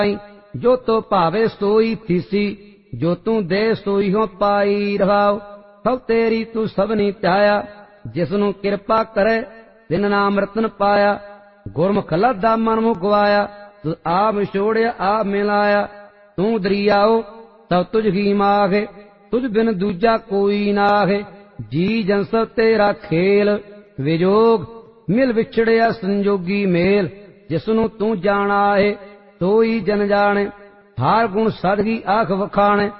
जो तो भावे सोई थीसी, जो तू दे सोई हो पाई। रहाओ सब तेरी तू सबनी त्याया, जिसनू किरपा करे तिन नाम रतन पाया। गुरमुख लद्दा मन मुगवाया, तू आप विछोड़िया आप मिलाया। तू दरियाओ तब तुझ ही माहे, तुझ बिन दूजा कोई नाहे। जी जन सब तेरा खेल, विजोग मिल विछड़िया संजोगी मेल। जिसनू तू जाना है सोई जन जाने, हार गुण सादगी आख वखाणे।